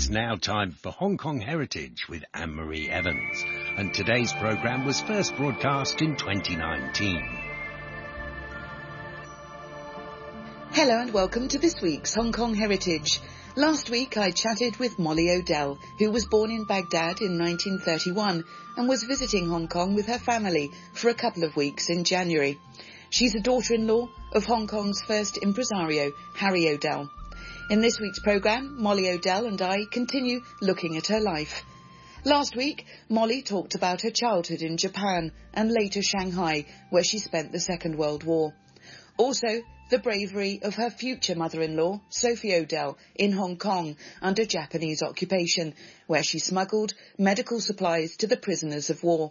It's now time for Hong Kong Heritage with Anne-Marie Evans. And today's programme was first broadcast in 2019. Hello and welcome to this week's Hong Kong Heritage. Last week I chatted with Molly O'Dell, who was born in Baghdad in 1931 and was visiting Hong Kong with her family for a couple of weeks in January. She's a daughter-in-law of Hong Kong's first impresario, Harry O'Dell. In this week's programme, Molly O'Dell and I continue looking at her life. Last week, Molly talked about her childhood in Japan and later Shanghai, where she spent the Second World War. Also, the bravery of her future mother-in-law, Sophie O'Dell, in Hong Kong under Japanese occupation, where she smuggled medical supplies to the prisoners of war.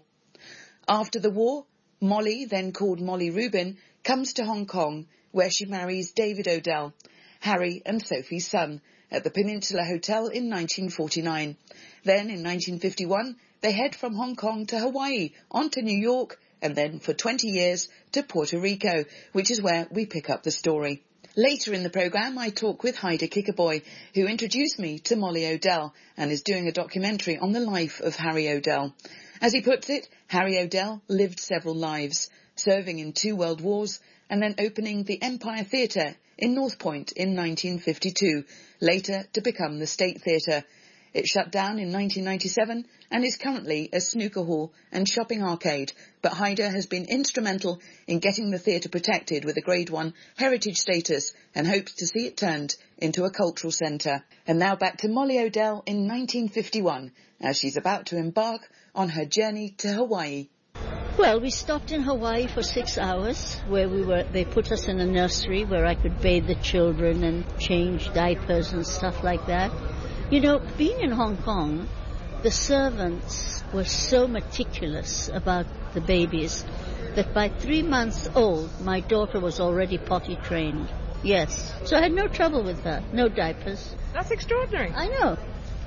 After the war, Molly, then called Molly Rubin, comes to Hong Kong, where she marries David O'Dell, Harry and Sophie's son, at the Peninsula Hotel in 1949. Then, in 1951, they head from Hong Kong to Hawaii, on to New York, and then for 20 years to Puerto Rico, which is where we pick up the story. Later in the programme, I talk with Haida Kickaboy, who introduced me to Molly O'Dell and is doing a documentary on the life of Harry O'Dell. As he puts it, Harry O'Dell lived several lives, serving in 2 world wars and then opening the Empire Theatre in North Point in 1952, later to become the State Theatre. It shut down in 1997 and is currently a snooker hall and shopping arcade, but Haida has been instrumental in getting the theatre protected with a Grade 1 heritage status and hopes to see it turned into a cultural centre. And now back to Molly O'Dell in 1951, as she's about to embark on her journey to Hawaii. Well, we stopped in Hawaii for 6 hours, where they put us in a nursery where I could bathe the children and change diapers and stuff like that. You know, being in Hong Kong, the servants were so meticulous about the babies that by 3 months old, my daughter was already potty trained. Yes. So I had no trouble with that. No diapers. That's extraordinary. I know.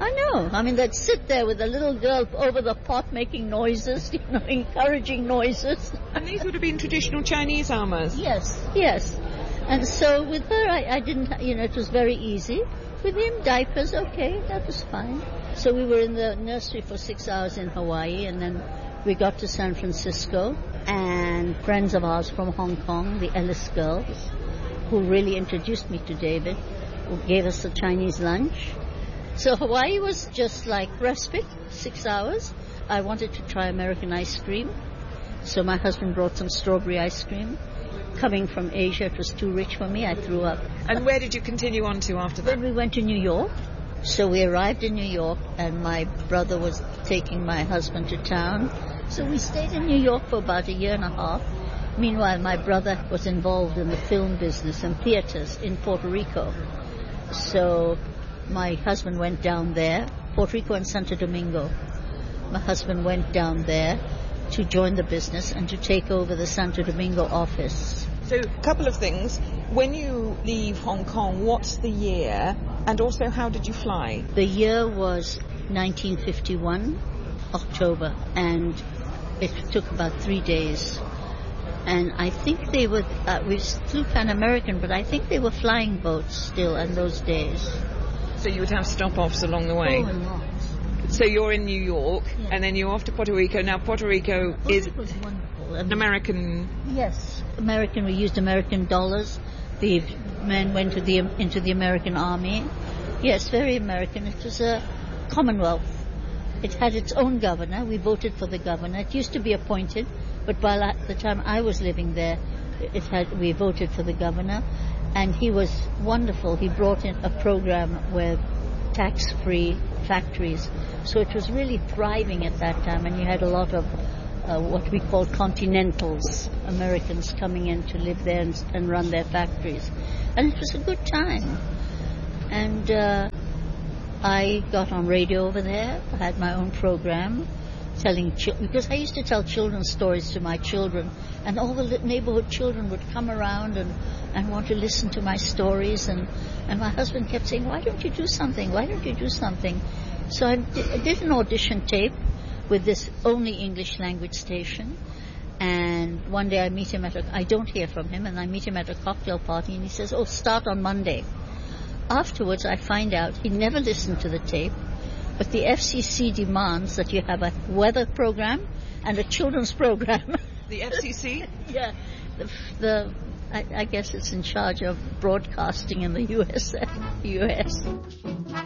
I mean, they'd sit there with a little girl over the pot making noises, encouraging noises. And these would have been traditional Chinese amas? Yes. And so with her, I didn't, it was very easy. With him, diapers, okay, that was fine. So we were in the nursery for 6 hours in Hawaii, and then we got to San Francisco, and friends of ours from Hong Kong, the Ellis girls, who really introduced me to David, who gave us a Chinese lunch. So Hawaii was just like respite, 6 hours. I wanted to try American ice cream, so my husband brought some strawberry ice cream. Coming from Asia, it was too rich for me. I threw up. And where did you continue on to after that? Then we went to New York. So we arrived in New York, and my brother was taking my husband to town. So we stayed in New York for about 1.5 years. Meanwhile, my brother was involved in the film business and theaters in Puerto Rico. So my husband went down there, Puerto Rico and Santo Domingo. My husband went down there to join the business and to take over the Santo Domingo office. So, a couple of things. When you leave Hong Kong, what's the year? And also, how did you fly? The year was 1951, October, and it took about 3 days. And I think they were, we flew Pan American, but I think they were flying boats still in those days. So you would have stop-offs along the way? Oh, a lot. So you're in New York, yes. And then you're off to Puerto Rico. Now, Puerto Rico is was wonderful. An American... Yes, American. We used American dollars. The men went into the American Army. Yes, very American. It was a Commonwealth. It had its own governor. We voted for the governor. It used to be appointed, but by the time I was living there, we voted for the governor, and he was wonderful. He brought in a program where tax-free factories. So it was really thriving at that time, and you had a lot of what we call continentals, Americans coming in to live there and run their factories. And it was a good time. And I got on radio over there. I had my own program because I used to tell children's stories to my children, and all the neighborhood children would come around and want to listen to my stories, and my husband kept saying, why don't you do something? So I did an audition tape with this only English language station, and one day I meet him I don't hear from him, and I meet him at a cocktail party, and he says, start on Monday. Afterwards, I find out he never listened to the tape, but the FCC demands that you have a weather program and a children's program. The FCC? Yeah. I guess it's in charge of broadcasting in the US.